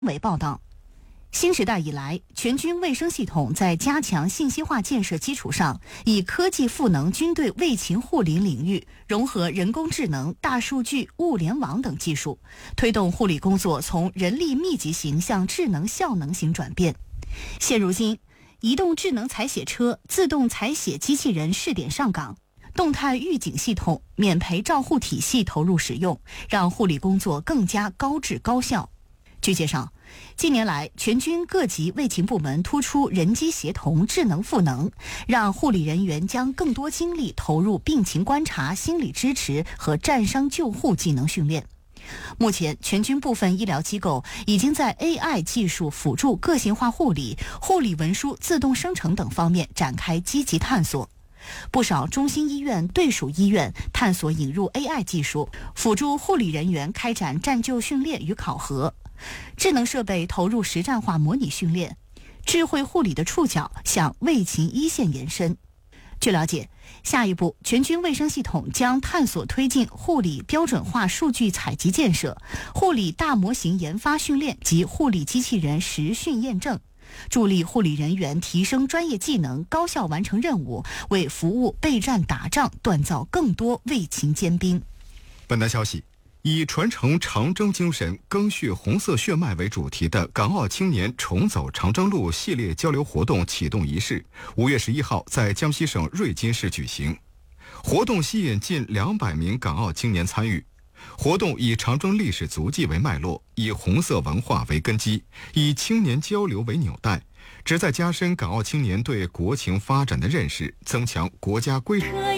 为报道。新时代以来，全军卫生系统在加强信息化建设基础上，以科技赋能军队卫勤护理领域，融合人工智能、大数据、物联网等技术，推动护理工作从人力密集型向智能效能型转变。现如今，移动智能采血车、自动采血机器人试点上岗，动态预警系统、免赔照护体系投入使用，让护理工作更加高质高效。据介绍，近年来，全军各级卫勤部门突出人机协同、智能赋能，让护理人员将更多精力投入病情观察、心理支持和战伤救护技能训练。目前，全军部分医疗机构已经在 AI 技术辅助个性化护理、护理文书自动生成等方面展开积极探索。不少中心医院、队属医院探索引入 AI 技术，辅助护理人员开展战救训练与考核。智能设备投入实战化模拟训练，智慧护理的触角向卫勤一线延伸。据了解，下一步全军卫生系统将探索推进护理标准化数据采集建设、护理大模型研发训练及护理机器人实训验证，助力护理人员提升专业技能，高效完成任务，为服务备战打仗锻造更多卫勤尖兵。 本台消息，以传承长征精神、赓续红色血脉为主题的港澳青年重走长征路系列交流活动启动仪式5月11号在江西省瑞金市举行。活动吸引近200名港澳青年参与。活动以长征历史足迹为脉络，以红色文化为根基，以青年交流为纽带，旨在加深港澳青年对国情发展的认识，增强国家归属。